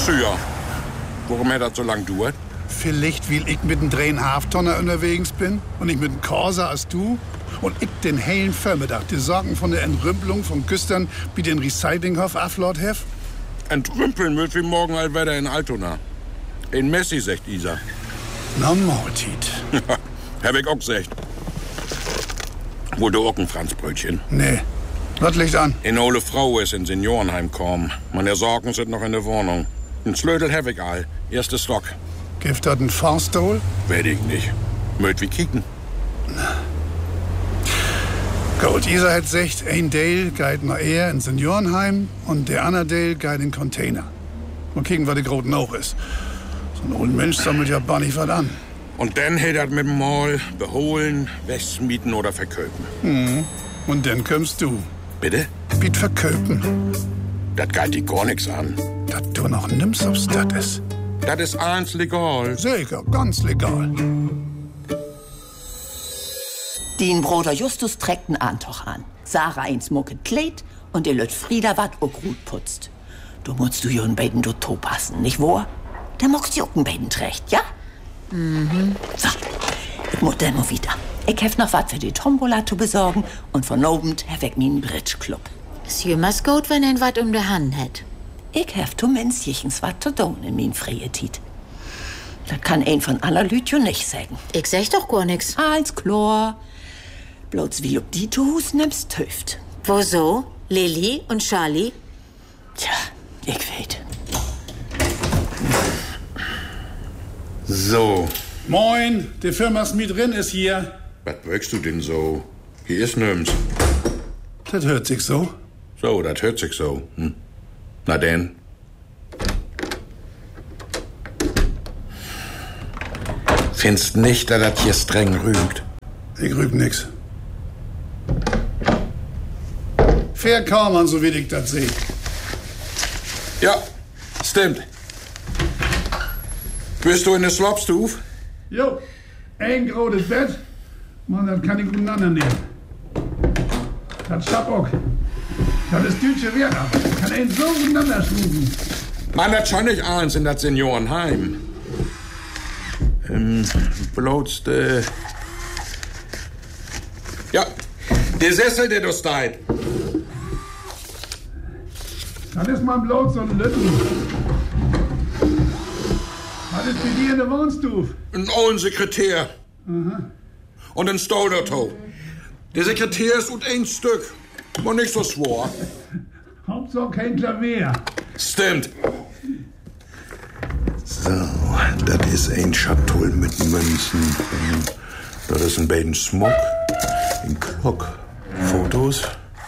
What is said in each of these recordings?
Ja. Warum hat das so lang gedauert? Vielleicht, weil ich mit dem Drehen Haftonner unterwegs bin und ich mit dem Corsa als du und ich den hellen Vormittag die Sorgen von der Entrümpelung von Küstern wie den Recyclinghof aflord hef. Entrümpeln wird wie morgen allwetter in Altona. In Messi, sagt Isa. Normal, Tiet. Hab ich auch gesagt. Wo du auch ein Franzbrötchen? Nee. Was liegt an? Eine ole Frau ist in Seniorenheim gekommen. Meine Sorgen sind noch in der Wohnung. Ein Slödel hab ich all. Erster Stock. Gibt das ein Faustol? Werd ich nicht. Möcht wie kicken. Gut, Isa hat gesagt, ein Dale geht noch eher in Seniorenheim und der andere Dale geht in Container. Mal kicken, was die Groten auch ist. So ein older Mensch sammelt ja gar nicht was an. Und dann hätt er mit dem Mal beholen, wegmieten oder verköpen. Mhm. Und dann kommst du. Bitte? Biet verköpen. Das geht dich gar nix an. Dat du noch nimmst, ob's dat ist. Das ist eins legal. Sicher, ganz legal. Den Bruder Justus trägt einen Antoch an. Sarah ein smucket Kleid und der Lüt Frieda wat auch gut putzt. Du musst du ihren beiden do to passen, nicht wahr? Der mockst die auch einen beiden trägt, ja? Mhm. So, ich muss dann mal wieder. Ich hef noch wat für die Tombola zu besorgen und von Abend hef ich meinen Bridge-Club. Ist jemals gut, wenn ein wat um der Hand hat. Ich hef zu Menschchens wat zu tun in mein freie Tiet. Das kann ein von aller Lütjo nicht sagen. Ich sag doch gar nix. Als klar. Bloß wie ob die zu Hus nimmst, töft. Wo so? Lilly und Charlie? Tja, ich weet. So. Moin, die Firma Smith-Rin ist hier. Was wirkst du denn so? Hier ist nimm's. Das hört sich so. So, das hört sich so. Hm. Na denn. Findest nicht, dass das hier streng rügt? Ich rüb nix. Fair Kaumann, so wie ich das sehe. Ja, stimmt. Bist du in der Slopstuf? Jo, ein großes Bett. Mann, das kann ich miteinander nehmen. Das Schabock. Das ist deutsche Wert, aber kann einen so miteinander schmucken. Man, das schon nicht eins in das Seniorenheim. Bloß ja, der Sessel, der du steht. Das ist mal bloß so ein Lütten. Was ist bei dir in der Wohnstuf? Ein ollen Sekretär. Aha. Und ein Stolderto. Der Sekretär ist und ein Stück. Und nicht so schwor. Hauptsache kein Klavier. Stimmt. So, das ist ein Schatull mit Münzen. Das ist ein beiden Schmuck. Ein Klock. Fotos.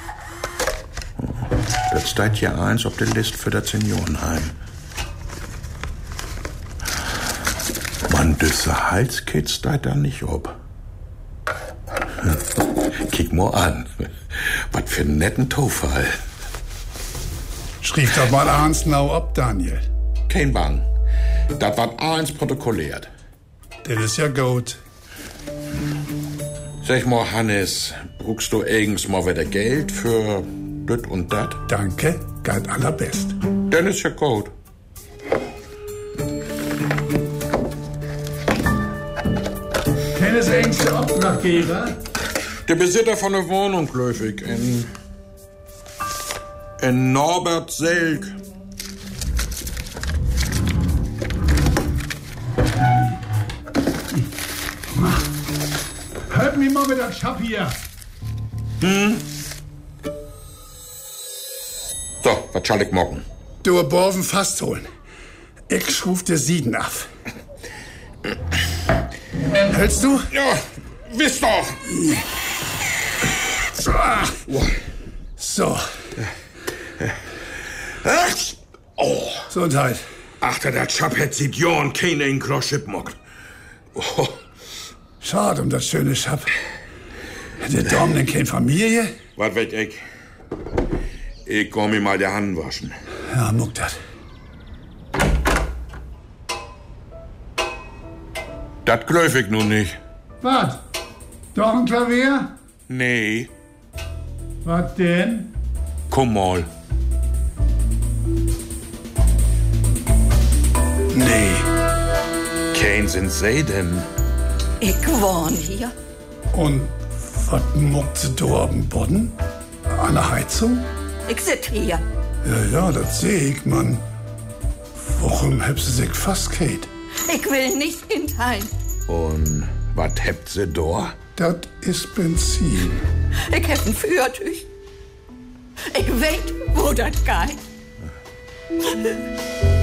Das steht hier eins auf der Liste für das Seniorenheim. Man, diese Halskit steht da nicht ob. Kick mal an. Was für einen netten Tofall. Schrieb doch mal eins genau ab, Daniel. Kein Bang. Das war eins protokolliert. Das ist ja gut. Sag mal, Hannes, brauchst du eigens mal wieder Geld für das und das? Danke, geht allerbest. Dann ist ja gut. Keines engste Auftraggeber? Der Besitzer von der Wohnung, läufig, in Norbert Selk. Hört mich mal mit der Schapp hier. So, was soll ich machen? Du Borven fast holen. Ich schruf dir Sieden ab. Hältst du? Ja, wisst doch. So. Ach, oh. Gesundheit. Achter, der Chap hat seit Jahren keine in Kloschip mockt. Oh. Schade um das schöne Schapp. Hat der Dom denn keine Familie? Was weet ich? Ich komm mir mal die Hand waschen. Ja, muck das. Das glaub ich nun nicht. Was? Doch ein Klavier? Nee, Was denn? komm mal. wen sind Sie denn? Ich wohne hier. Und was muckt sie da am Boden? An der Heizung? Ich sit hier. Ja, das seh ich, Mann. Warum hebt sie sich fast, Kate? Ich will nicht hinein. Und was habt Sie da? Das ist Benzin. Ich hab ein Fürtüch. Ich weet, wo das geht.